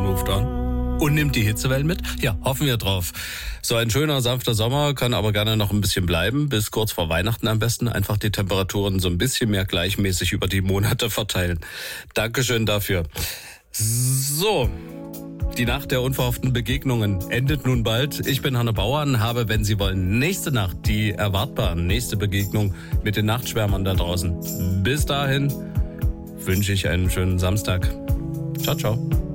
moved on und nimmt die Hitzewellen mit? Ja, hoffen wir drauf. So ein schöner, sanfter Sommer kann aber gerne noch ein bisschen bleiben, bis kurz vor Weihnachten am besten. Einfach die Temperaturen so ein bisschen mehr gleichmäßig über die Monate verteilen. Dankeschön dafür. So, die Nacht der unverhofften Begegnungen endet nun bald. Ich bin Hanne Bauern, habe, wenn Sie wollen, nächste Nacht die erwartbare nächste Begegnung mit den Nachtschwärmern da draußen. Bis dahin wünsche ich einen schönen Samstag. Ciao, ciao.